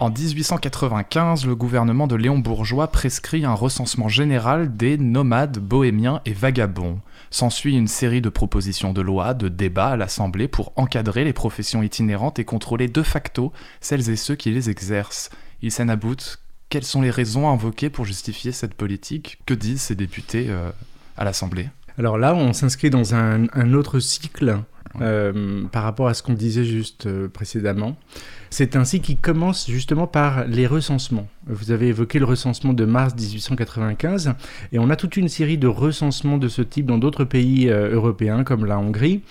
En 1895, le gouvernement de Léon Bourgeois prescrit un recensement général des nomades, bohémiens et vagabonds. S'ensuit une série de propositions de loi, de débats à l'Assemblée pour encadrer les professions itinérantes et contrôler de facto celles et ceux qui les exercent. Hissène Habout, quelles sont les raisons invoquées pour justifier cette politique ? Que disent ces députés à l'Assemblée ? Alors là, on s'inscrit dans un autre cycle par rapport à ce qu'on disait juste précédemment. C'est un cycle qui commence justement par les recensements. Vous avez évoqué le recensement de mars 1895, et on a toute une série de recensements de ce type dans d'autres pays européens, comme la Hongrie.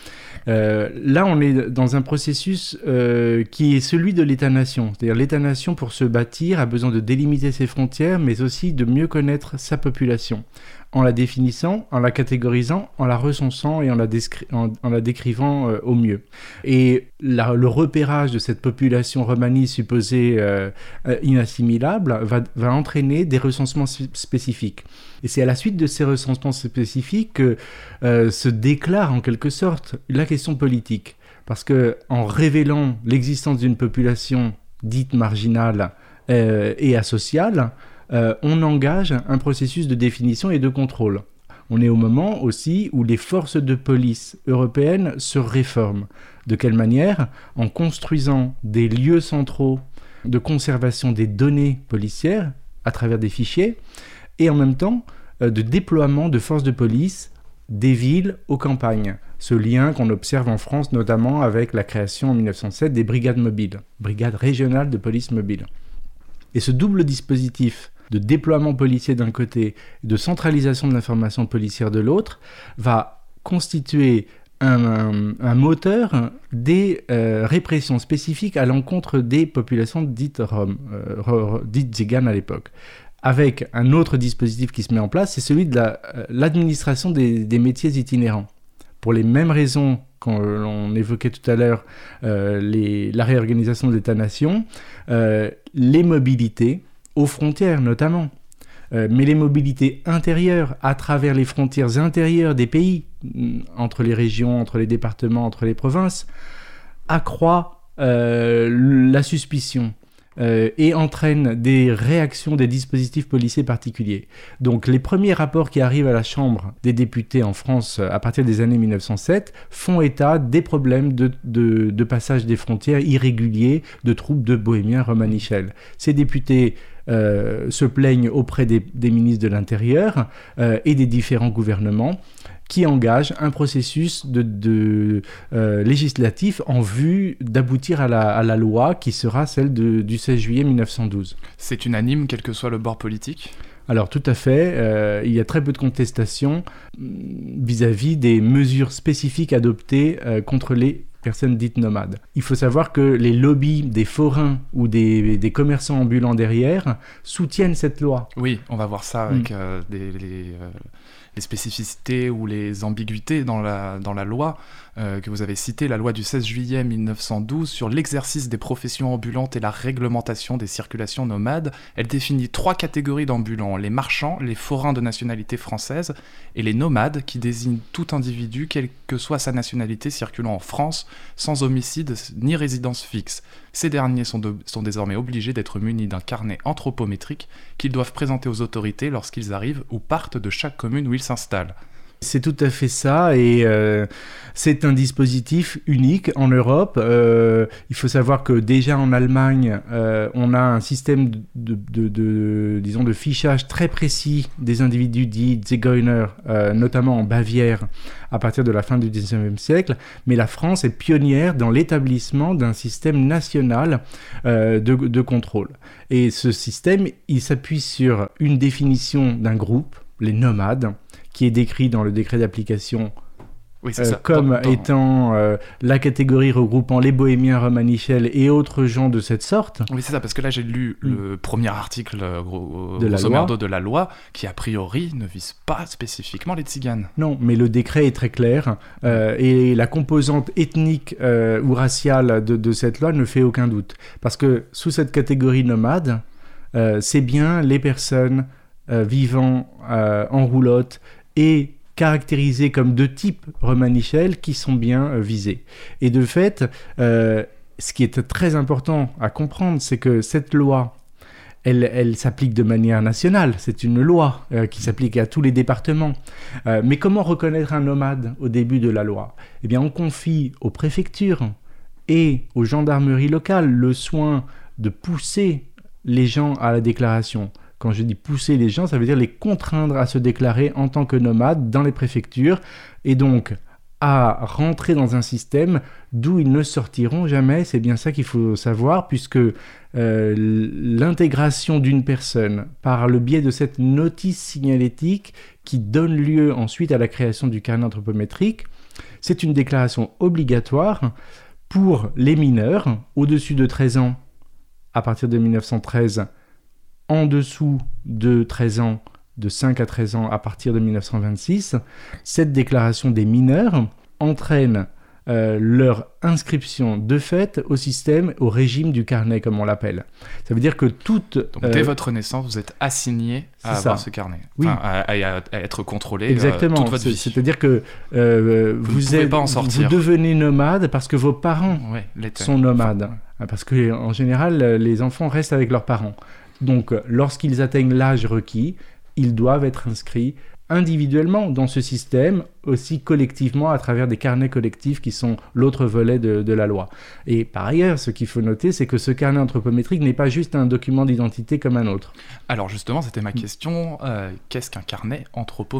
Là, on est dans un processus qui est celui de l'État-nation. C'est-à-dire l'État-nation, pour se bâtir, a besoin de délimiter ses frontières, mais aussi de mieux connaître sa population, en la définissant, en la catégorisant, en la recensant et en la décrivant au mieux. Et le repérage de cette population romanie supposée inassimilable va entraîner des recensements spécifiques. Et c'est à la suite de ces recensements spécifiques que se déclare en quelque sorte la question politique. Parce qu'en révélant l'existence d'une population dite marginale et asociale, on engage un processus de définition et de contrôle. On est au moment aussi où les forces de police européennes se réforment. De quelle manière ? En construisant des lieux centraux de conservation des données policières à travers des fichiers, et en même temps de déploiement de forces de police des villes aux campagnes. Ce lien qu'on observe en France notamment avec la création en 1907 des brigades mobiles, brigades régionales de police mobile. Et ce double dispositif de déploiement policier d'un côté et de centralisation de l'information policière de l'autre va constituer un moteur des répressions spécifiques à l'encontre des populations dites dites tziganes à l'époque. Avec un autre dispositif qui se met en place, c'est celui de l'administration des métiers itinérants. Pour les mêmes raisons qu'on évoquait tout à l'heure, la réorganisation de l'État-nation, les mobilités, aux frontières notamment, mais les mobilités intérieures à travers les frontières intérieures des pays, entre les régions, entre les départements, entre les provinces, accroît la suspicion et entraîne des réactions des dispositifs policiers particuliers. Donc les premiers rapports qui arrivent à la Chambre des députés en France à partir des années 1907 font état des problèmes de passage des frontières irréguliers de troupes de bohémiens romanichels. Ces députés se plaignent auprès des ministres de l'Intérieur et des différents gouvernements qui engagent un processus législatif en vue d'aboutir à la loi qui sera celle du 16 juillet 1912. C'est unanime, quel que soit le bord politique ? Alors tout à fait, il y a très peu de contestation vis-à-vis des mesures spécifiques adoptées contre les personnes dites nomades. Il faut savoir que les lobbies des forains ou des commerçants ambulants derrière soutiennent cette loi. Oui, on va voir ça avec les spécificités ou les ambiguïtés dans la loi que vous avez citée, la loi du 16 juillet 1912 sur l'exercice des professions ambulantes et la réglementation des circulations nomades. Elle définit 3 catégories d'ambulants, les marchands, les forains de nationalité française et les nomades qui désignent tout individu, quelle que soit sa nationalité, circulant en France sans homicide ni résidence fixe. Ces derniers sont désormais obligés d'être munis d'un carnet anthropométrique qu'ils doivent présenter aux autorités lorsqu'ils arrivent ou partent de chaque commune où ils s'installent. C'est tout à fait ça, et c'est un dispositif unique en Europe. Il faut savoir que déjà en Allemagne, on a un système de fichage très précis des individus dits Zigeuner, notamment en Bavière, à partir de la fin du XIXe siècle. Mais la France est pionnière dans l'établissement d'un système national de contrôle. Et ce système, il s'appuie sur une définition d'un groupe, les nomades, qui est décrit dans le décret d'application comme étant la catégorie regroupant les bohémiens romanichels et autres gens de cette sorte. Oui, c'est ça, parce que là j'ai lu le premier article grosso merdo de la loi qui a priori ne vise pas spécifiquement les tziganes. Non, mais le décret est très clair et la composante ethnique ou raciale de cette loi ne fait aucun doute. Parce que sous cette catégorie nomade, c'est bien les personnes vivant en roulotte et caractérisés comme de type romanichel qui sont bien visés. Et de fait, ce qui est très important à comprendre, c'est que cette loi, elle s'applique de manière nationale. C'est une loi qui s'applique à tous les départements. Mais comment reconnaître un nomade au début de la loi ? Eh bien, on confie aux préfectures et aux gendarmeries locales le soin de pousser les gens à la déclaration. Quand je dis pousser les gens, ça veut dire les contraindre à se déclarer en tant que nomades dans les préfectures et donc à rentrer dans un système d'où ils ne sortiront jamais. C'est bien ça qu'il faut savoir, puisque l'intégration d'une personne par le biais de cette notice signalétique qui donne lieu ensuite à la création du carnet anthropométrique, c'est une déclaration obligatoire pour les mineurs au-dessus de 13 ans à partir de 1913, en dessous de 13 ans, de 5 à 13 ans à partir de 1926. Cette déclaration des mineurs entraîne leur inscription de fait au système, au régime du carnet, comme on l'appelle. Ça veut dire que toute... Donc, dès votre naissance, vous êtes assigné à avoir ce carnet, oui. à être contrôlé exactement. Toute votre vie. C'est-à-dire que vous devenez nomade parce que vos parents sont nomades. Parce qu'en général, les enfants restent avec leurs parents. Donc, lorsqu'ils atteignent l'âge requis, ils doivent être inscrits individuellement dans ce système, aussi collectivement à travers des carnets collectifs qui sont l'autre volet de la loi. Et par ailleurs, ce qu'il faut noter, c'est que ce carnet anthropométrique n'est pas juste un document d'identité comme un autre. Alors justement, c'était ma question, qu'est-ce qu'un carnet anthropométrique ?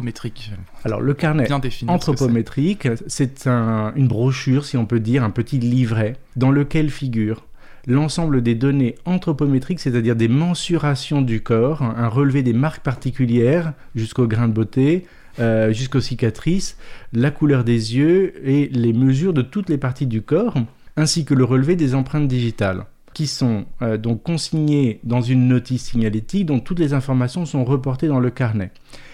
Alors le carnet anthropométrique, c'est une brochure, si on peut dire, un petit livret dans lequel figure l'ensemble des données anthropométriques, c'est-à-dire des mensurations du corps, un relevé des marques particulières jusqu'au grain de beauté, jusqu'aux cicatrices, la couleur des yeux et les mesures de toutes les parties du corps, ainsi que le relevé des empreintes digitales, qui sont donc consignées dans une notice signalétique dont toutes les informations sont reportées dans le carnet.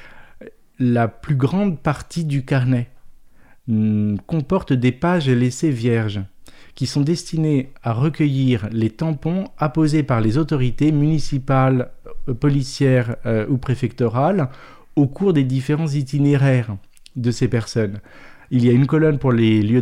La plus grande partie du carnet comporte des pages laissées vierges, qui sont destinés à recueillir les tampons apposés par les autorités municipales, policières ou préfectorales au cours des différents itinéraires de ces personnes. Il y a une colonne pour les lieux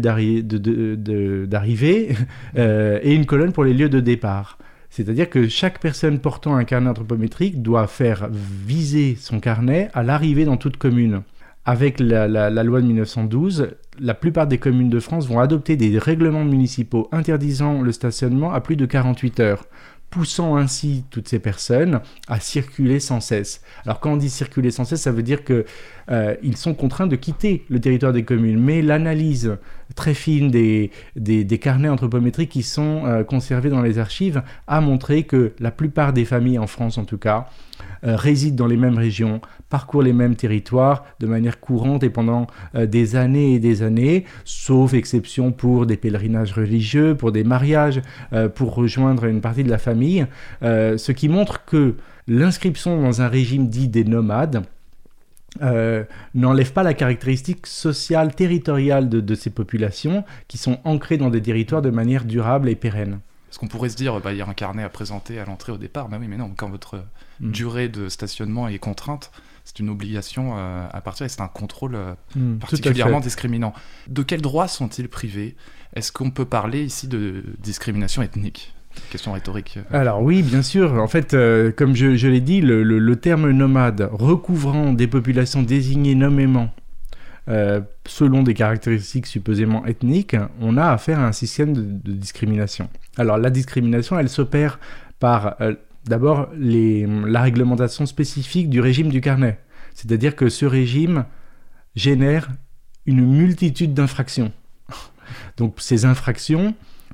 d'arrivée et une colonne pour les lieux de départ. C'est-à-dire que chaque personne portant un carnet anthropométrique doit faire viser son carnet à l'arrivée dans toute commune. Avec la loi de 1912, la plupart des communes de France vont adopter des règlements municipaux interdisant le stationnement à plus de 48 heures, poussant ainsi toutes ces personnes à circuler sans cesse. Alors quand on dit circuler sans cesse, ça veut dire qu'ils sont contraints de quitter le territoire des communes. Mais l'analyse très fine des carnets anthropométriques qui sont conservés dans les archives a montré que la plupart des familles en France, en tout cas, résident dans les mêmes régions, parcourent les mêmes territoires de manière courante et pendant des années, sauf exception pour des pèlerinages religieux, pour des mariages, pour rejoindre une partie de la famille, ce qui montre que l'inscription dans un régime dit des nomades n'enlève pas la caractéristique sociale, territoriale de ces populations qui sont ancrées dans des territoires de manière durable et pérenne. Parce qu'on pourrait se dire, il y a un carnet à présenter à l'entrée au départ. Oui, mais non, quand votre durée de stationnement est contrainte, c'est une obligation à partir et c'est un contrôle particulièrement discriminant. De quels droits sont-ils privés ? Est-ce qu'on peut parler ici de discrimination ethnique ? Question rhétorique. Alors oui, bien sûr. En fait, comme je l'ai dit, le terme nomade recouvrant des populations désignées nommément selon des caractéristiques supposément ethniques, on a affaire à un système de discrimination. Alors la discrimination, elle s'opère par d'abord la réglementation spécifique du régime du carnet. C'est-à-dire que ce régime génère une multitude d'infractions. Donc ces infractions,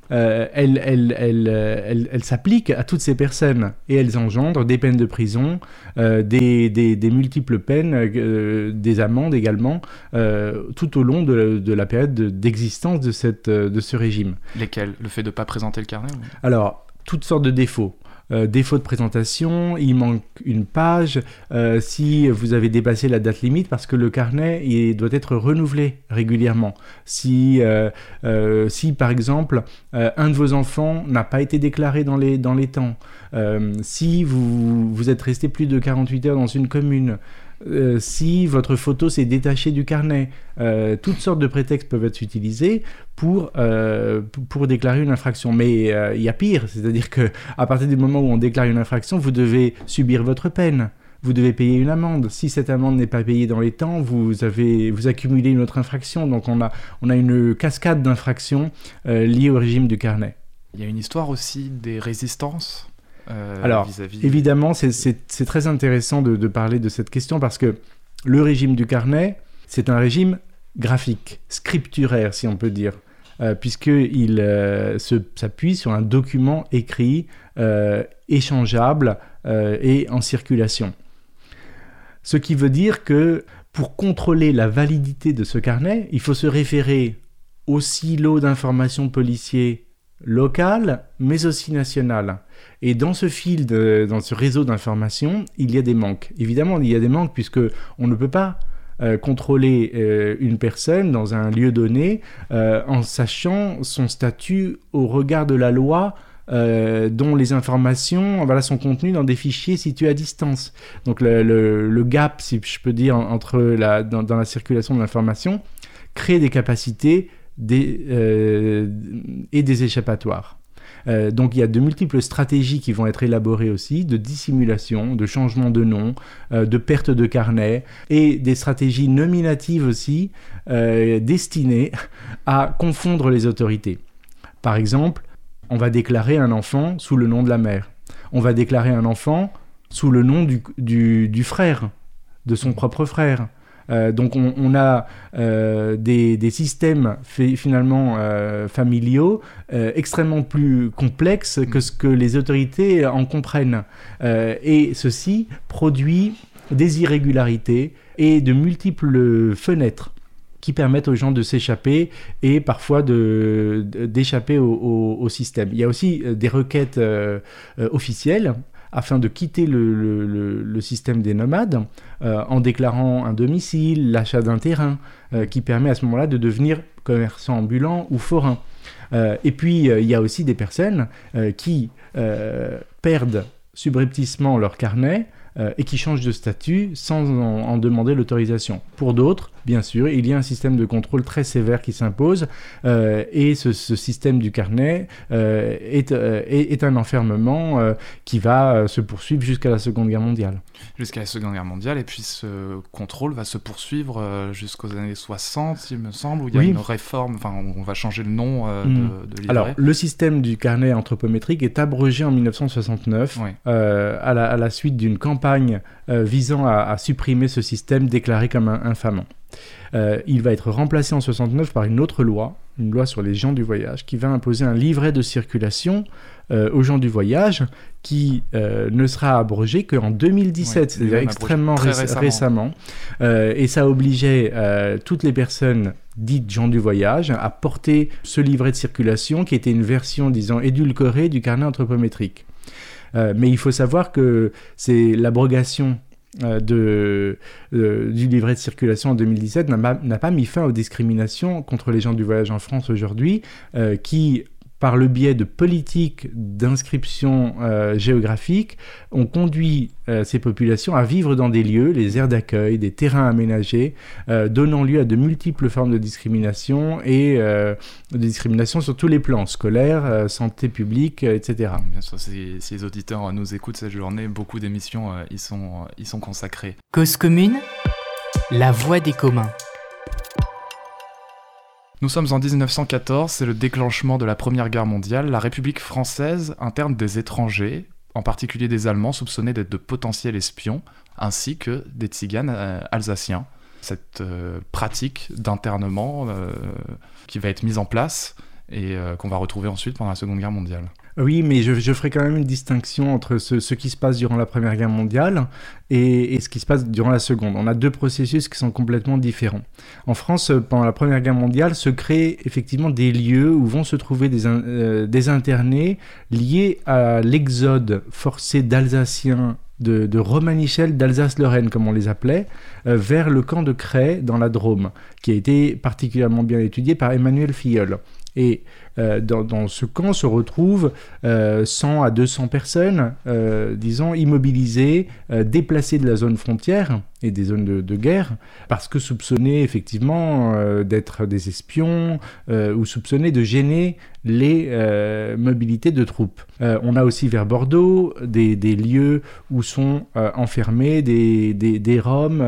elles s'appliquent à toutes ces personnes et elles engendrent des peines de prison, des multiples peines, des amendes également, tout au long de la période d'existence de ce régime. Lesquels ? Le fait de ne pas présenter le carnet ? Alors, toutes sortes de défauts. Défaut de présentation, il manque une page, si vous avez dépassé la date limite, parce que le carnet il doit être renouvelé régulièrement. Si par exemple, un de vos enfants n'a pas été déclaré dans les temps, si vous êtes resté plus de 48 heures dans une commune, si votre photo s'est détachée du carnet. Toutes sortes de prétextes peuvent être utilisés pour déclarer une infraction. Mais il y a pire, c'est-à-dire qu'à partir du moment où on déclare une infraction, vous devez subir votre peine. Vous devez payer une amende. Si cette amende n'est pas payée dans les temps, vous accumulez une autre infraction. Donc on a une cascade d'infractions liées au régime du carnet. Il y a une histoire aussi des résistances alors, vis-à-vis... évidemment, c'est très intéressant de parler de cette question parce que le régime du carnet, c'est un régime graphique, scripturaire, si on peut dire, puisqu'il s'appuie sur un document écrit, échangeable et en circulation. Ce qui veut dire que pour contrôler la validité de ce carnet, il faut se référer au silo d'information policier local, mais aussi national. Et dans ce dans ce réseau d'information, il y a des manques. Évidemment, il y a des manques puisque on ne peut pas contrôler une personne dans un lieu donné en sachant son statut au regard de la loi dont les informations sont contenues dans des fichiers situés à distance. Donc le gap, si je peux dire, entre dans la circulation de l'information crée des capacités et des échappatoires. Donc il y a de multiples stratégies qui vont être élaborées aussi, de dissimulation, de changement de nom, de perte de carnet, et des stratégies nominatives aussi, destinées à confondre les autorités. Par exemple, on va déclarer un enfant sous le nom de la mère. On va déclarer un enfant sous le nom du frère, de son propre frère. Donc on a des systèmes finalement familiaux extrêmement plus complexes que ce que les autorités en comprennent. Et ceci produit des irrégularités et de multiples fenêtres qui permettent aux gens de s'échapper et parfois d'échapper au système. Il y a aussi des requêtes officielles afin de quitter le système des nomades en déclarant un domicile, l'achat d'un terrain, qui permet à ce moment-là de devenir commerçant ambulant ou forain. Et puis, il y a aussi des personnes qui perdent subrepticement leur carnet et qui changent de statut sans en demander l'autorisation. Pour d'autres, bien sûr, il y a un système de contrôle très sévère qui s'impose et ce système du carnet est un enfermement qui va se poursuivre jusqu'à la Seconde Guerre mondiale. Jusqu'à la Seconde Guerre mondiale, et puis ce contrôle va se poursuivre jusqu'aux années 60, il me semble, où il y a une réforme, on va changer le nom de livret. Alors, le système du carnet anthropométrique est abrogé en 1969 à la suite d'une campagne visant à supprimer ce système déclaré comme infamant. Il va être remplacé en 69 par une autre loi, une loi sur les gens du voyage, qui va imposer un livret de circulation aux gens du voyage qui ne sera abrogé qu'en 2017, c'est-à-dire extrêmement récemment. Et ça obligeait toutes les personnes dites gens du voyage à porter ce livret de circulation qui était une version, disons, édulcorée du carnet anthropométrique. Mais il faut savoir que c'est l'abrogation du livret de circulation en 2017 n'a pas mis fin aux discriminations contre les gens du voyage en France aujourd'hui, qui, par le biais de politiques d'inscription géographique, ont conduit ces populations à vivre dans des lieux, les aires d'accueil, des terrains aménagés, donnant lieu à de multiples formes de discrimination et de discrimination sur tous les plans, scolaires, santé publique, etc. Bien sûr, si les auditeurs nous écoutent cette journée, beaucoup d'émissions y sont consacrées. Cause commune, la voix des communs. Nous sommes en 1914, c'est le déclenchement de la Première Guerre mondiale. La République française interne des étrangers, en particulier des Allemands soupçonnés d'être de potentiels espions, ainsi que des tziganes alsaciens. Cette pratique d'internement qui va être mise en place et qu'on va retrouver ensuite pendant la Seconde Guerre mondiale. Oui, mais je ferai quand même une distinction entre ce qui se passe durant la Première Guerre mondiale et ce qui se passe durant la Seconde. On a deux processus qui sont complètement différents. En France, pendant la Première Guerre mondiale, se créent effectivement des lieux où vont se trouver des internés liés à l'exode forcé d'Alsaciens de Romanichel, d'Alsace-Lorraine, comme on les appelait, vers le camp de Cray, dans la Drôme, qui a été particulièrement bien étudié par Emmanuel Filleul. Et dans ce camp se retrouvent 100 à 200 personnes, disons, immobilisées, déplacées de la zone frontière et des zones de guerre, parce que soupçonnées effectivement d'être des espions ou soupçonnées de gêner les mobilités de troupes. On a aussi vers Bordeaux des lieux où sont enfermés des Roms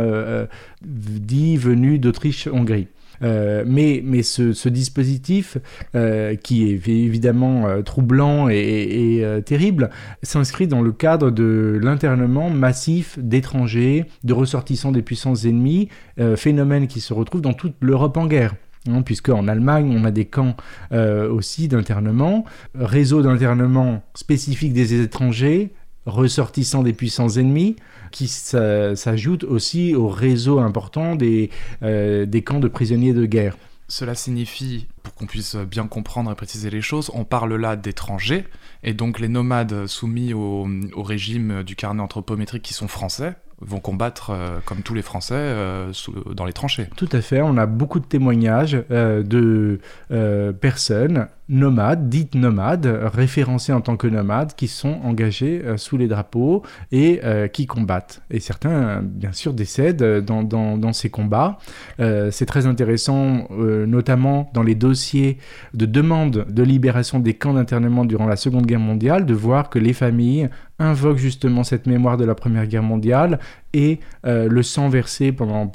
dits venus d'Autriche-Hongrie. Mais ce dispositif, qui est évidemment troublant et terrible, s'inscrit dans le cadre de l'internement massif d'étrangers, de ressortissants des puissances ennemies, phénomène qui se retrouve dans toute l'Europe en guerre. Puisque en Allemagne, on a des camps aussi d'internement, réseau d'internement spécifique des étrangers, ressortissants des puissances ennemies, qui s'ajoute aussi au réseau important des camps de prisonniers de guerre. Cela signifie, pour qu'on puisse bien comprendre et préciser les choses, on parle là d'étrangers, et donc les nomades soumis au régime du carnet anthropométrique qui sont français, vont combattre comme tous les Français dans les tranchées. Tout à fait, on a beaucoup de témoignages de personnes nomades, dites nomades, référencées en tant que nomades, qui sont engagées sous les drapeaux et qui combattent. Et certains, bien sûr, décèdent dans ces combats. C'est très intéressant, notamment dans les dossiers de demande de libération des camps d'internement durant la Seconde Guerre mondiale, de voir que les familles invoquent justement cette mémoire de la Première Guerre mondiale et le sang versé pendant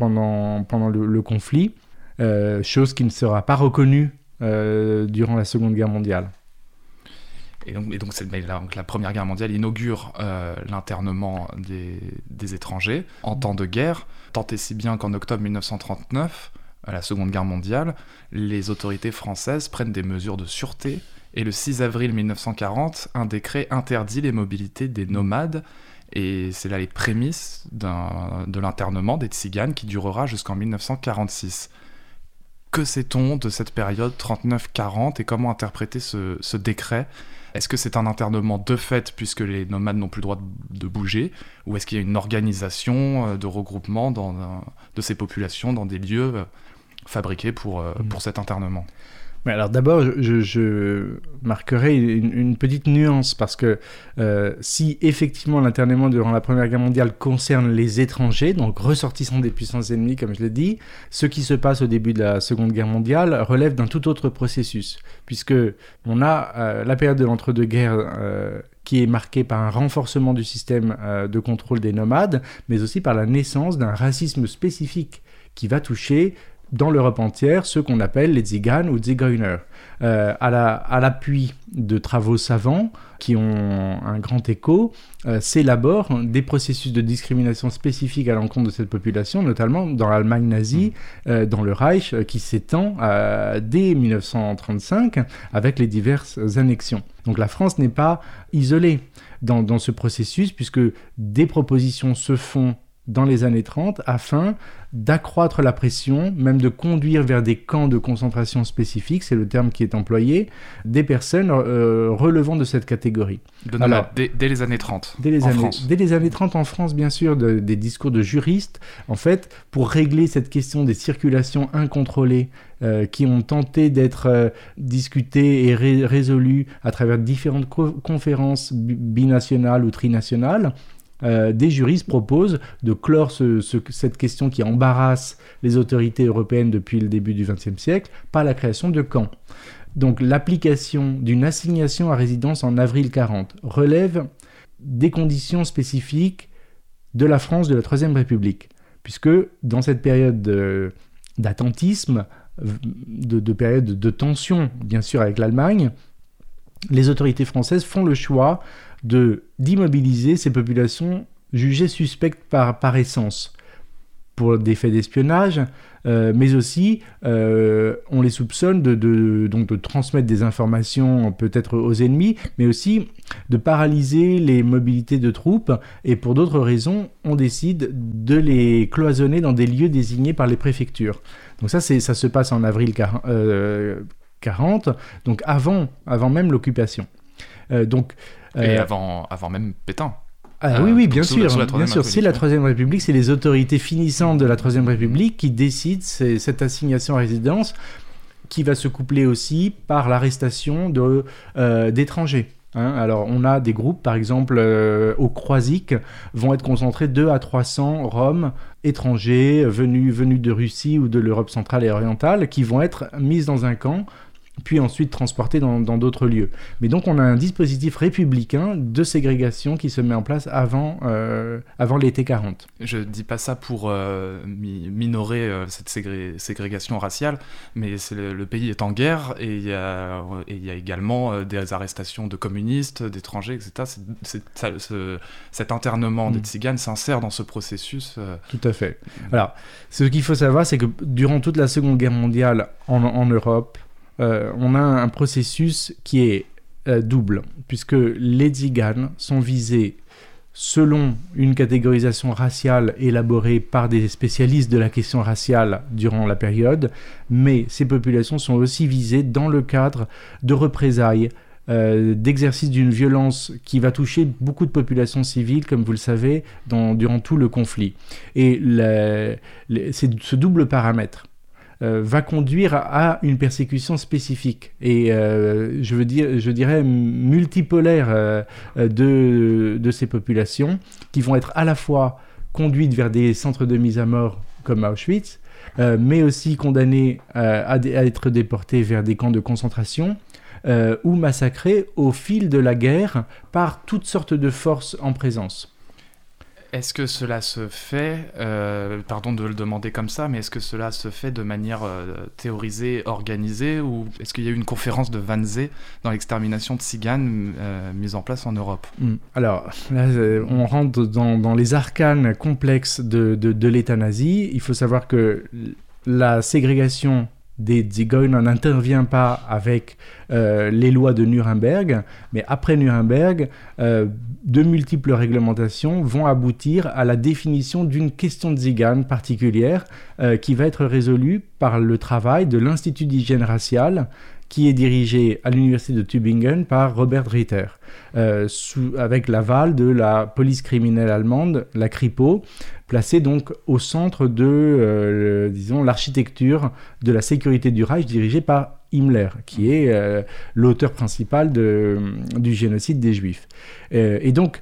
le conflit, chose qui ne sera pas reconnue durant la Seconde Guerre mondiale. Et donc la Première Guerre mondiale inaugure l'internement des étrangers en temps de guerre, tant et si bien qu'en octobre 1939, à la Seconde Guerre mondiale, les autorités françaises prennent des mesures de sûreté, et le 6 avril 1940, un décret interdit les mobilités des nomades, et c'est là les prémices de l'internement des tziganes qui durera jusqu'en 1946. Que sait-on de cette période 39-40 et comment interpréter ce décret ? Est-ce que c'est un internement de fait puisque les nomades n'ont plus le droit de bouger, ou est-ce qu'il y a une organisation de regroupement de ces populations dans des lieux fabriqués pour cet internement ? Mais alors d'abord, je marquerai une petite nuance, parce que si effectivement l'internement durant la Première Guerre mondiale concerne les étrangers, donc ressortissants des puissances ennemies, comme je l'ai dit, ce qui se passe au début de la Seconde Guerre mondiale relève d'un tout autre processus, puisque on a la période de l'entre-deux-guerres qui est marquée par un renforcement du système de contrôle des nomades, mais aussi par la naissance d'un racisme spécifique qui va toucher dans l'Europe entière, ceux qu'on appelle les Tziganes ou Zigeuner, à l'appui de travaux savants qui ont un grand écho, s'élaborent des processus de discrimination spécifiques à l'encontre de cette population, notamment dans l'Allemagne nazie, dans le Reich, qui s'étend dès 1935 avec les diverses annexions. Donc la France n'est pas isolée dans ce processus, puisque des propositions se font dans les années 30 afin d'accroître la pression, même de conduire vers des camps de concentration spécifiques, c'est le terme qui est employé, des personnes relevant de cette catégorie. Dès les années 30 France. Dès les années 30 en France, bien sûr, des discours de juristes, en fait, pour régler cette question des circulations incontrôlées qui ont tenté d'être discutées et résolues à travers différentes conférences binationales ou trinationales. Des juristes proposent de clore cette question qui embarrasse les autorités européennes depuis le début du XXe siècle par la création de camps. Donc l'application d'une assignation à résidence en avril 40 relève des conditions spécifiques de la France de la Troisième République, puisque dans cette période d'attentisme, de période de tension, bien sûr, avec l'Allemagne, les autorités françaises font le choix d'immobiliser ces populations jugées suspectes par essence, pour des faits d'espionnage, mais aussi on les soupçonne de transmettre des informations peut-être aux ennemis, mais aussi de paralyser les mobilités de troupes, et pour d'autres raisons, on décide de les cloisonner dans des lieux désignés par les préfectures. Donc ça se passe en avril 40, donc avant même l'occupation. Et avant même Pétain. Oui, bien sûr. C'est la Troisième République, c'est les autorités finissantes de la Troisième République qui décident cette assignation à résidence qui va se coupler aussi par l'arrestation d'étrangers. Alors, on a des groupes, par exemple, au Croisic, vont être concentrés 200 à 300 Roms étrangers venus de Russie ou de l'Europe centrale et orientale, qui vont être mis dans un camp, puis ensuite transportés dans d'autres lieux. Mais donc, on a un dispositif républicain de ségrégation qui se met en place avant l'été 40. Je ne dis pas ça pour minorer cette ségrégation raciale, mais le pays est en guerre et il y a également des arrestations de communistes, d'étrangers, etc. Cet internement des Tziganes s'insère dans ce processus. Tout à fait. Alors, ce qu'il faut savoir, c'est que durant toute la Seconde Guerre mondiale en Europe, on a un processus qui est double, puisque les Tziganes sont visés selon une catégorisation raciale élaborée par des spécialistes de la question raciale durant la période, mais ces populations sont aussi visées dans le cadre de représailles, d'exercice d'une violence qui va toucher beaucoup de populations civiles, comme vous le savez, durant tout le conflit. Et ce double paramètre va conduire à une persécution spécifique et je dirais multipolaire de ces populations qui vont être à la fois conduites vers des centres de mise à mort comme Auschwitz, mais aussi condamnées à être déportées vers des camps de concentration ou massacrées au fil de la guerre par toutes sortes de forces en présence. Est-ce que cela se fait, pardon de le demander comme ça, mais est-ce que cela se fait de manière théorisée, organisée, ou est-ce qu'il y a eu une conférence de Wannsee dans l'extermination de Tziganes mise en place en Europe ? Alors, là, on rentre dans les arcanes complexes de l'État nazi. Il faut savoir que la ségrégation des Zigeuners n'intervient pas avec les lois de Nuremberg, mais après Nuremberg, de multiples réglementations vont aboutir à la définition d'une question tzigane particulière qui va être résolue par le travail de l'Institut d'hygiène raciale qui est dirigé à l'université de Tübingen par Robert Ritter, avec l'aval de la police criminelle allemande, la Kripo, placée donc au centre de, l'architecture de la sécurité du Reich dirigée par Himmler, qui est l'auteur principal du génocide des Juifs. Et donc,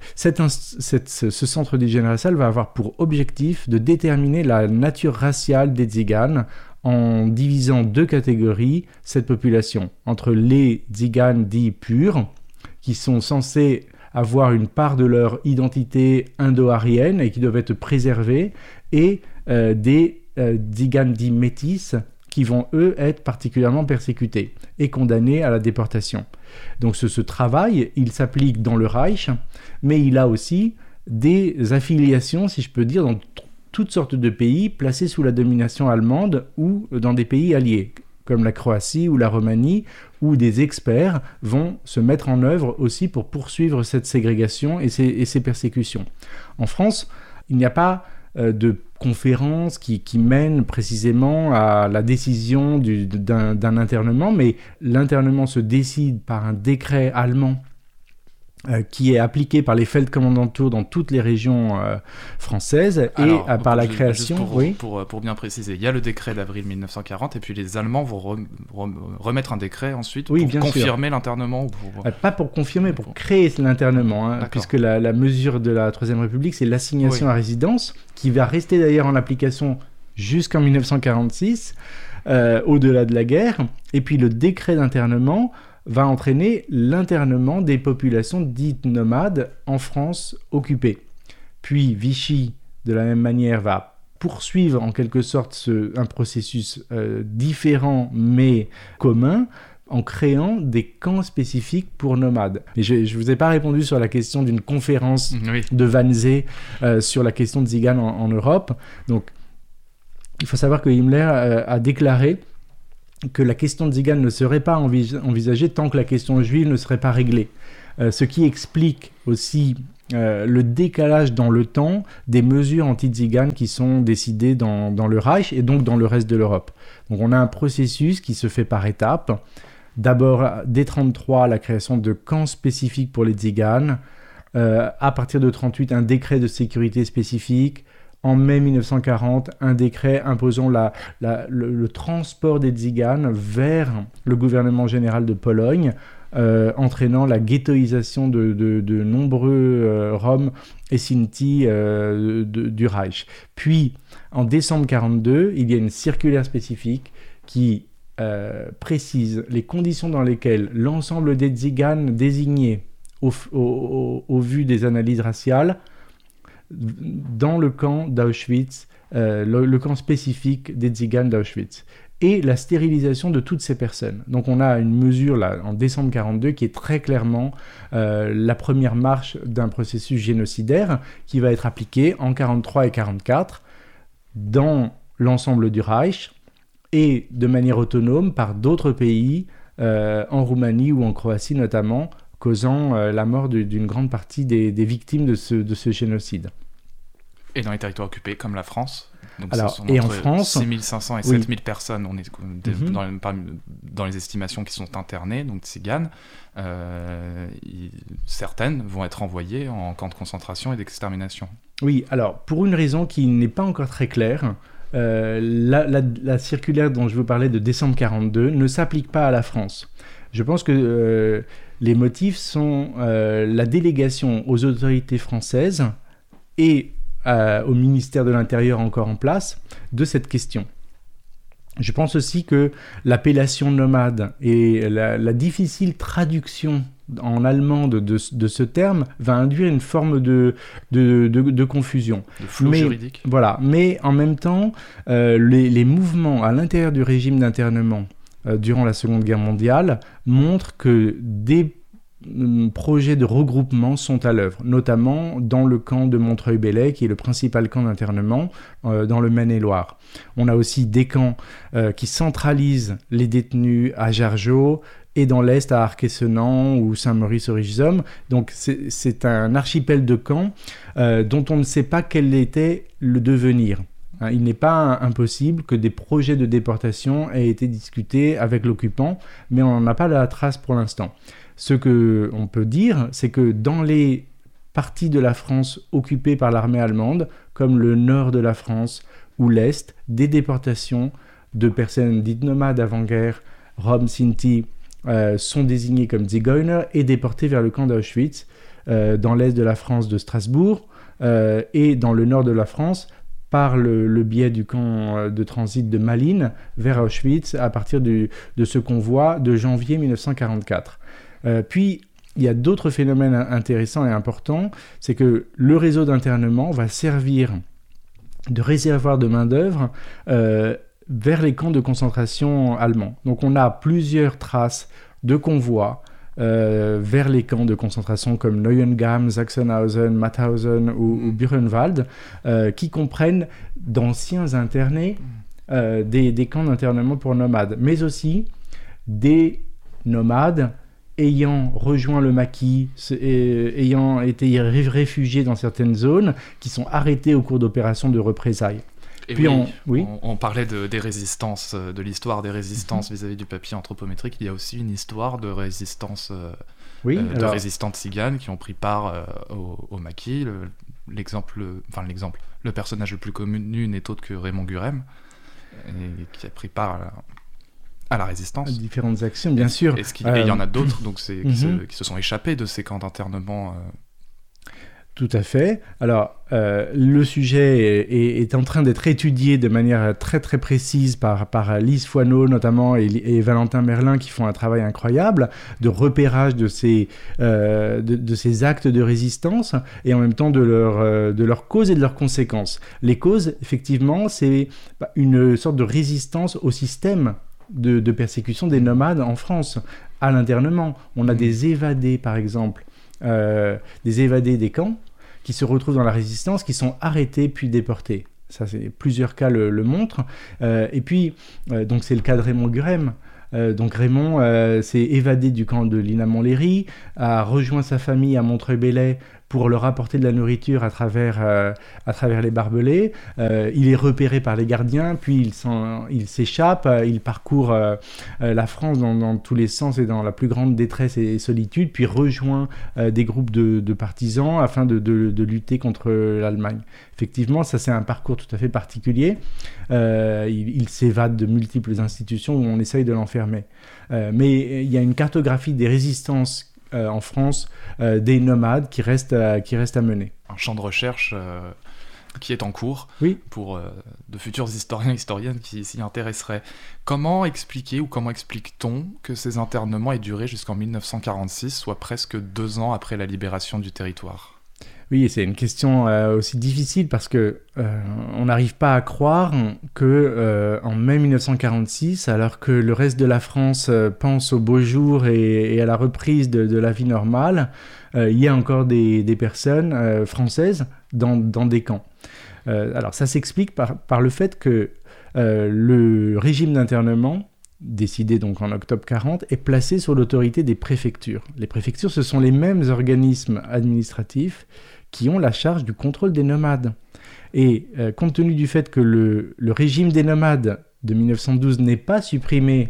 ce centre d'hygiène raciale va avoir pour objectif de déterminer la nature raciale des Tziganes en divisant deux catégories cette population, entre les Tziganes dits purs, qui sont censés avoir une part de leur identité indo-aryenne et qui doivent être préservés, et des Tziganes dits métis, qui vont, eux, être particulièrement persécutés et condamnés à la déportation. Donc ce travail, il s'applique dans le Reich, mais il a aussi des affiliations, si je peux dire, dans toutes sortes de pays placés sous la domination allemande ou dans des pays alliés, comme la Croatie ou la Roumanie, où des experts vont se mettre en œuvre aussi pour poursuivre cette ségrégation et ces persécutions. En France, il n'y a pas de conférence qui mène précisément à la décision d'un internement, mais l'internement se décide par un décret allemand qui est appliqué par les Feldkommandantur dans toutes les régions françaises. Alors, et par la création... Pour bien préciser, il y a le décret d'avril 1940 et puis les Allemands vont remettre un décret ensuite pour confirmer l'internement Pas pour confirmer, pour créer l'internement, puisque la mesure de la Troisième République, c'est l'assignation à résidence, qui va rester d'ailleurs en application jusqu'en 1946, au-delà de la guerre. Et puis le décret d'internement va entraîner l'internement des populations dites nomades en France occupée. Puis Vichy, de la même manière, va poursuivre en quelque sorte un processus différent mais commun, en créant des camps spécifiques pour nomades. Et je ne vous ai pas répondu sur la question d'une conférence de Wannsee sur la question de Tziganes en Europe. Donc, il faut savoir que Himmler a déclaré que la question de Tziganes ne serait pas envisagée tant que la question juive ne serait pas réglée. Ce qui explique aussi le décalage dans le temps des mesures anti-Tziganes qui sont décidées dans le Reich et donc dans le reste de l'Europe. Donc on a un processus qui se fait par étapes. D'abord, dès 1933, la création de camps spécifiques pour les Tziganes. À partir de 1938, un décret de sécurité spécifique. en mai 1940 un décret imposant le transport des tziganes vers le gouvernement général de Pologne, entraînant la ghettoisation de nombreux Roms et Sinti du Reich. Puis, en décembre 1942, il y a une circulaire spécifique qui précise les conditions dans lesquelles l'ensemble des tziganes désignés au vu des analyses raciales dans le camp d'Auschwitz, le camp spécifique des tziganes d'Auschwitz, et la stérilisation de toutes ces personnes. Donc on a une mesure là, en décembre 1942 qui est très clairement la première marche d'un processus génocidaire qui va être appliqué en 1943 et 1944 dans l'ensemble du Reich et de manière autonome par d'autres pays, en Roumanie ou en Croatie notamment, causant la mort d'une grande partie des victimes de ce génocide. Et dans les territoires occupés, comme la France, donc alors, et en France, 6500 et 7000 personnes, on est dans les estimations qui sont internées, donc tziganes, certaines vont être envoyées en camps de concentration et d'extermination. Oui, alors pour une raison qui n'est pas encore très claire, la circulaire dont je vous parlais de décembre 1942 ne s'applique pas à la France. Je pense que les motifs sont la délégation aux autorités françaises et au ministère de l'Intérieur encore en place de cette question. Je pense aussi que l'appellation nomade et la difficile traduction en allemand de ce terme va induire une forme de confusion. De flou juridique. Voilà, mais en même temps, les mouvements à l'intérieur du régime d'internement durant la Seconde Guerre mondiale montrent que des projets de regroupement sont à l'œuvre, notamment dans le camp de Montreuil-Bellay, qui est le principal camp d'internement dans le Maine-et-Loire. On a aussi des camps qui centralisent les détenus à Jargeau et dans l'Est à Arc-et-Senans ou Saint-Maurice-au-Riche-Zomme. Donc c'est un archipel de camps dont on ne sait pas quel était le devenir. Il n'est pas impossible que des projets de déportation aient été discutés avec l'occupant, mais on n'en a pas la trace pour l'instant. Ce qu'on peut dire, c'est que dans les parties de la France occupées par l'armée allemande, comme le nord de la France ou l'Est, des déportations de personnes dites nomades avant-guerre, Roms, Sinti, sont désignées comme Zigeuner et déportées vers le camp d'Auschwitz, dans l'Est de la France de Strasbourg, et dans le nord de la France, par le biais du camp de transit de Malines vers Auschwitz à partir de ce convoi de janvier 1944. Puis, il y a d'autres phénomènes intéressants et importants, c'est que le réseau d'internement va servir de réservoir de main-d'œuvre vers les camps de concentration allemands. Donc on a plusieurs traces de convois vers les camps de concentration comme Neuengamme, Sachsenhausen, Mauthausen ou Buchenwald, qui comprennent d'anciens internés des camps d'internement pour nomades, mais aussi des nomades ayant rejoint le maquis, ayant été réfugiés dans certaines zones, qui sont arrêtés au cours d'opérations de représailles. Et puis on parlait des résistances, de l'histoire des résistances vis-à-vis du papier anthropométrique. Il y a aussi une histoire de résistance, résistants tziganes qui ont pris part au maquis. Le personnage le plus connu n'est autre que Raymond Gurem, qui a pris part à la résistance. Différentes actions, bien sûr. Et il y en a d'autres donc qui se sont échappés de ces camps d'internement. Tout à fait. Alors, le sujet est en train d'être étudié de manière très très précise par Lise Foineau notamment et Valentin Merlin qui font un travail incroyable de repérage de ces actes de résistance et en même temps de leurs causes et de leurs conséquences. Les causes, effectivement, c'est une sorte de résistance au système de persécution des nomades en France, à l'internement. On a des évadés, par exemple, des évadés des camps, qui se retrouvent dans la résistance, qui sont arrêtés puis déportés. Ça, plusieurs cas le montrent. Et puis, donc c'est le cas de Raymond Gurem. Donc Raymond s'est évadé du camp de Lina Montlhéry, a rejoint sa famille à Montreuil-Bellay pour leur apporter de la nourriture à travers les barbelés. Il est repéré par les gardiens, puis il s'échappe, il parcourt la France dans tous les sens et dans la plus grande détresse et solitude, puis rejoint des groupes de partisans afin de lutter contre l'Allemagne. Effectivement, ça c'est un parcours tout à fait particulier. Il s'évade de multiples institutions où on essaye de l'enfermer. Mais il y a une cartographie des résistances en France, des nomades qui reste à mener. Un champ de recherche qui est en cours pour de futurs historiens et historiennes qui s'y intéresseraient. Comment expliquer ou comment explique-t-on que ces internements aient duré jusqu'en 1946, soit presque 2 ans après la libération du territoire ? Oui, c'est une question aussi difficile parce que on n'arrive pas à croire que en mai 1946, alors que le reste de la France pense aux beaux jours et à la reprise de la vie normale, il y a encore des personnes françaises dans des camps. Alors ça s'explique par le fait que le régime d'internement, décidé donc en octobre 40, est placé sous l'autorité des préfectures. Les préfectures, ce sont les mêmes organismes administratifs qui ont la charge du contrôle des nomades. Et compte tenu du fait que le régime des nomades de 1912 n'est pas supprimé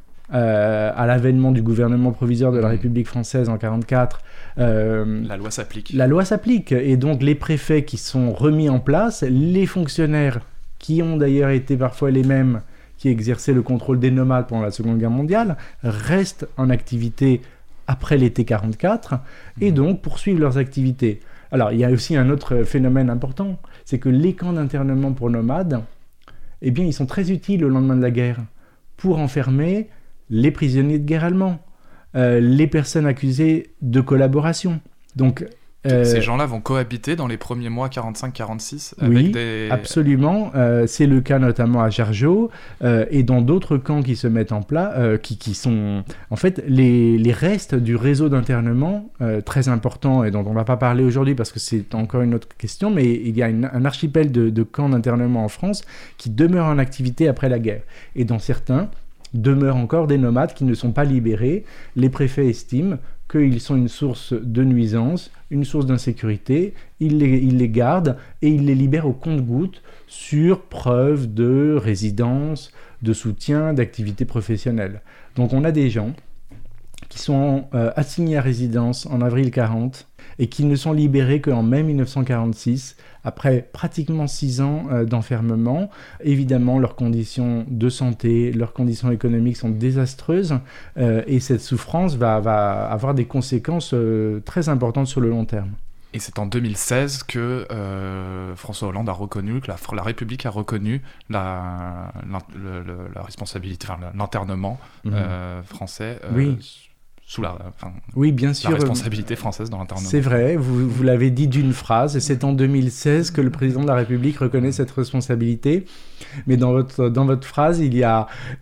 à l'avènement du gouvernement provisoire de la République française en 1944, la loi s'applique. La loi s'applique, et donc les préfets qui sont remis en place, les fonctionnaires qui ont d'ailleurs été parfois les mêmes qui exerçaient le contrôle des nomades pendant la Seconde Guerre mondiale, restent en activité après l'été 1944 et donc poursuivent leurs activités. Alors, il y a aussi un autre phénomène important, c'est que les camps d'internement pour nomades, eh bien, ils sont très utiles au lendemain de la guerre pour enfermer les prisonniers de guerre allemands, les personnes accusées de collaboration. Donc, ces gens-là vont cohabiter dans les premiers mois 45-46 avec oui, des... absolument. C'est le cas notamment à Jargeau et dans d'autres camps qui se mettent en place, qui sont en fait les restes du réseau d'internement très important et dont on ne va pas parler aujourd'hui parce que c'est encore une autre question, mais il y a un archipel de camps d'internement en France qui demeurent en activité après la guerre. Et dans certains, demeurent encore des nomades qui ne sont pas libérés. Les préfets estiment qu'ils sont une source de nuisance, une source d'insécurité, ils les gardent et ils les libèrent au compte-gouttes sur preuve de résidence, de soutien, d'activité professionnelle. Donc on a des gens qui sont assignés à résidence en avril 40 et qui ne sont libérés qu'en mai 1946, après pratiquement 6 ans d'enfermement. Évidemment, leurs conditions de santé, leurs conditions économiques sont désastreuses et cette souffrance va avoir des conséquences très importantes sur le long terme. Et c'est en 2016 que François Hollande a reconnu, que la République a reconnu la responsabilité, enfin l'internement français sous oui, bien sûr, la responsabilité française dans l'internement. C'est vrai, vous l'avez dit d'une phrase, et c'est en 2016 que le président de la République reconnaît cette responsabilité. Mais dans votre phrase, il y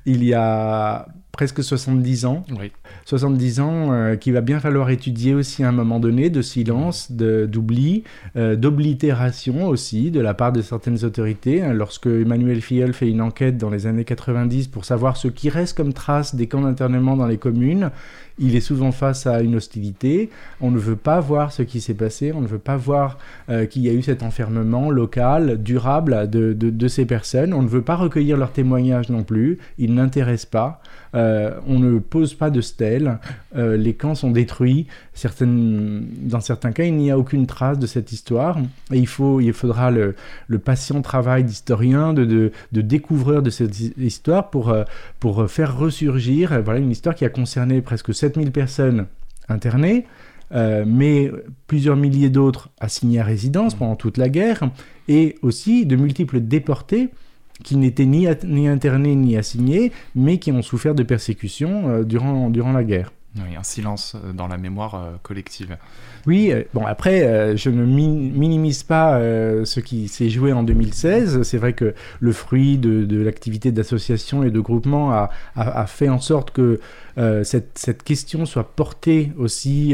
a presque 70 ans. Oui. 70 ans qu'il va bien falloir étudier aussi à un moment donné, de silence, d'oubli, d'oblitération aussi de la part de certaines autorités. Lorsque Emmanuel Filleul fait une enquête dans les années 90 pour savoir ce qui reste comme trace des camps d'internement dans les communes, il est souvent face à une hostilité. On ne veut pas voir ce qui s'est passé, on ne veut pas voir qu'il y a eu cet enfermement local, durable de ces personnes. On ne veut pas recueillir leurs témoignages non plus, ils n'intéressent pas. On ne pose pas de stèles, les camps sont détruits. Dans certains cas, il n'y a aucune trace de cette histoire. Et il faudra le patient travail d'historien, de découvreur de cette histoire pour faire ressurgir une histoire qui a concerné presque 7000 personnes internées, mais plusieurs milliers d'autres assignés à résidence pendant toute la guerre, et aussi de multiples déportés qui n'étaient ni internés ni assignés, mais qui ont souffert de persécutions durant la guerre. Oui, un silence dans la mémoire collective. Oui, bon après, je ne minimise pas ce qui s'est joué en 2016. C'est vrai que le fruit de l'activité d'association et de groupement a fait en sorte que cette question soit portée aussi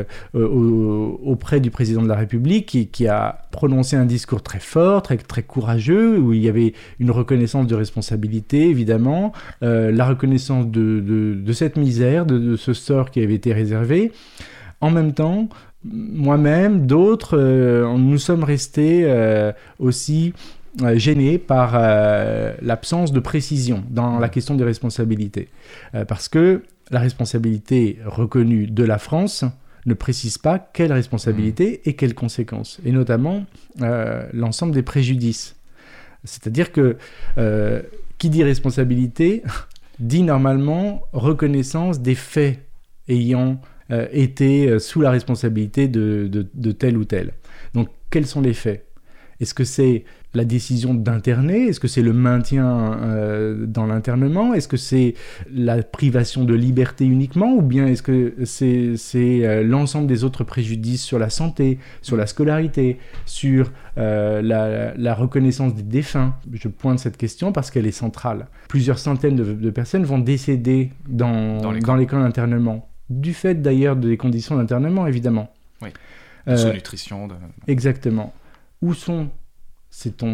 auprès du président de la République qui a prononcé un discours très fort, très, très courageux, où il y avait une reconnaissance de responsabilité, évidemment, la reconnaissance de cette misère, de ce sort qui avait été réservé. En même temps, moi-même, d'autres, nous sommes restés aussi gênés par l'absence de précision dans la question des responsabilités. Parce que la responsabilité reconnue de la France ne précise pas quelle responsabilité et quelles conséquences, et notamment l'ensemble des préjudices. C'est-à-dire que qui dit responsabilité dit normalement reconnaissance des faits ayant été sous la responsabilité de tel ou tel. Donc, quels sont les faits ? Est-ce que c'est la décision d'interner ? Est-ce que c'est le maintien dans l'internement ? Est-ce que c'est la privation de liberté uniquement ? Ou bien est-ce que c'est l'ensemble des autres préjudices sur la santé, sur la scolarité, sur la reconnaissance des défunts ? Je pointe cette question parce qu'elle est centrale. Plusieurs centaines de personnes vont décéder dans les camps d'internement. Du fait d'ailleurs des conditions d'internement, évidemment. Oui, de sous-nutrition. Exactement. Où sont ces tombes ?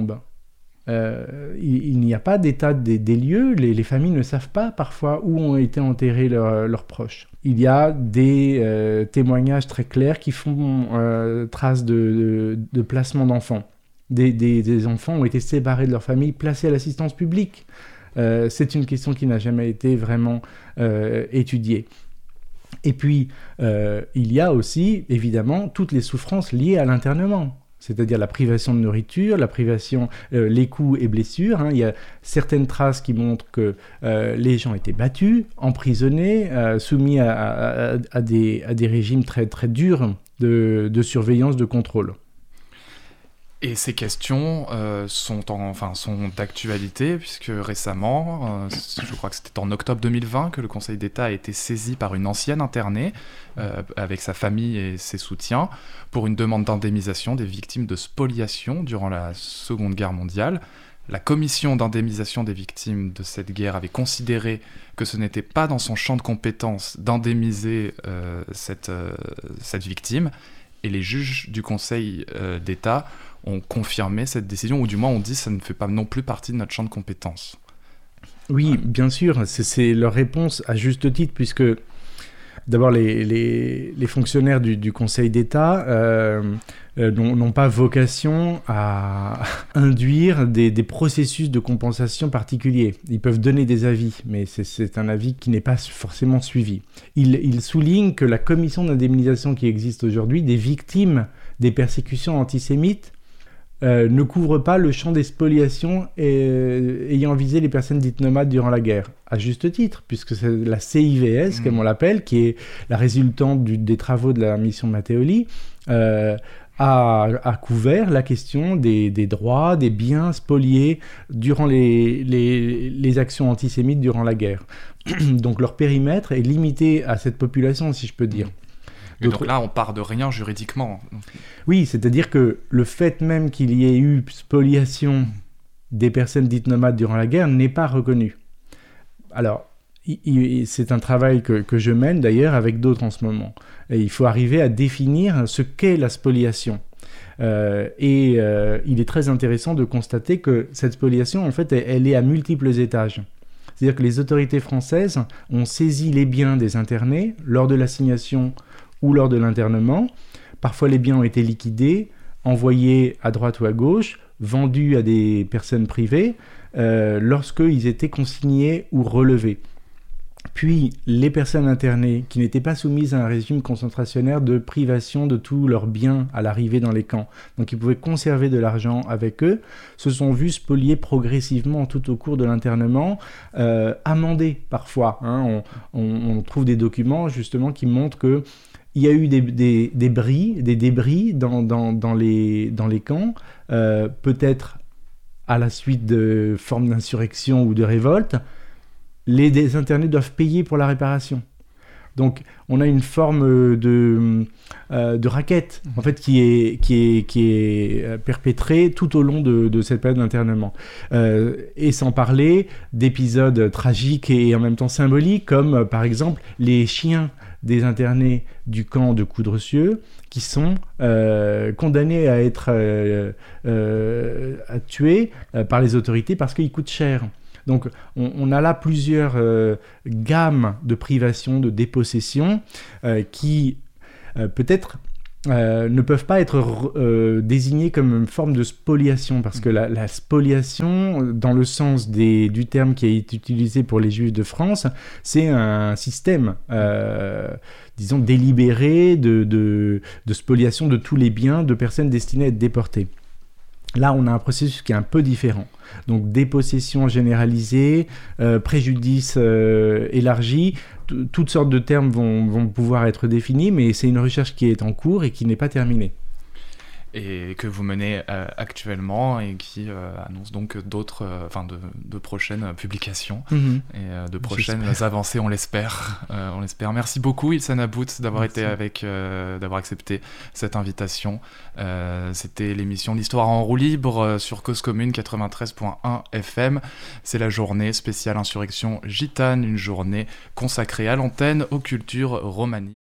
Il n'y a pas d'état des lieux, les familles ne savent pas parfois où ont été enterrés leurs proches. Il y a des témoignages très clairs qui font trace de placement d'enfants. Des enfants ont été séparés de leur famille, placés à l'assistance publique. C'est une question qui n'a jamais été vraiment étudiée. Et puis, il y a aussi, évidemment, toutes les souffrances liées à l'internement. C'est-à-dire la privation de nourriture, la privation, les coups et blessures. Il y a certaines traces qui montrent que les gens étaient battus, emprisonnés, soumis à des régimes très, très durs de surveillance, de contrôle. Et ces questions sont d'actualité, puisque récemment, je crois que c'était en octobre 2020, que le Conseil d'État a été saisi par une ancienne internée, avec sa famille et ses soutiens, pour une demande d'indemnisation des victimes de spoliation durant la Seconde Guerre mondiale. La commission d'indemnisation des victimes de cette guerre avait considéré que ce n'était pas dans son champ de compétences d'indemniser cette victime, et les juges du Conseil d'État ont confirmé cette décision, ou du moins ont dit que ça ne fait pas non plus partie de notre champ de compétences. Oui, bien sûr, c'est leur réponse à juste titre, puisque d'abord les fonctionnaires du Conseil d'État n'ont pas vocation à induire des processus de compensation particuliers. Ils peuvent donner des avis, mais c'est un avis qui n'est pas forcément suivi. Ils soulignent que la commission d'indemnisation qui existe aujourd'hui des victimes des persécutions antisémites ne couvre pas le champ des spoliations ayant visé les personnes dites nomades durant la guerre. À juste titre, puisque c'est la CIVS, comme on l'appelle, qui est la résultante des travaux de la mission Matteoli, a couvert la question des droits, des biens spoliés durant les actions antisémites durant la guerre. Donc leur périmètre est limité à cette population, si je peux dire. Et donc là, on part de rien juridiquement. Oui, c'est-à-dire que le fait même qu'il y ait eu spoliation des personnes dites nomades durant la guerre n'est pas reconnu. Alors, c'est un travail que je mène d'ailleurs avec d'autres en ce moment. Et il faut arriver à définir ce qu'est la spoliation. Il est très intéressant de constater que cette spoliation, en fait, elle est à multiples étages. C'est-à-dire que les autorités françaises ont saisi les biens des internés lors de l'assignation ou lors de l'internement. Parfois, les biens ont été liquidés, envoyés à droite ou à gauche, vendus à des personnes privées, lorsqu'ils étaient consignés ou relevés. Puis, les personnes internées qui n'étaient pas soumises à un régime concentrationnaire de privation de tous leurs biens à l'arrivée dans les camps, donc ils pouvaient conserver de l'argent avec eux, se sont vus spolier progressivement tout au cours de l'internement, amendés parfois. On trouve des documents justement qui montrent que il y a eu des débris dans les camps, peut-être à la suite de formes d'insurrection ou de révolte. Les internés doivent payer pour la réparation. Donc, on a une forme de racket, en fait, qui est perpétrée tout au long de cette période d'internement. Et sans parler d'épisodes tragiques et en même temps symboliques, comme par exemple les chiens des internés du camp de Coudrecieux qui sont condamnés à être tués par les autorités parce qu'ils coûtent cher. Donc on a là plusieurs gammes de privation, de dépossession qui peut-être ne peuvent pas être désignés comme une forme de spoliation, parce que la spoliation, dans le sens du terme qui a été utilisé pour les Juifs de France, c'est un système, disons, délibéré de spoliation de tous les biens de personnes destinées à être déportées. Là, on a un processus qui est un peu différent. Donc, dépossession généralisée, préjudice élargi, toutes sortes de termes vont pouvoir être définis, mais c'est une recherche qui est en cours et qui n'est pas terminée. Et que vous menez actuellement et qui annonce donc d'autres, de prochaines publications et de prochaines avancées, on l'espère. Merci beaucoup Ilsan About d'avoir d'avoir accepté cette invitation. C'était l'émission L'Histoire en roue libre sur Cause Commune 93.1 FM. C'est la journée spéciale Insurrection Gitane, une journée consacrée à l'antenne aux cultures romanies.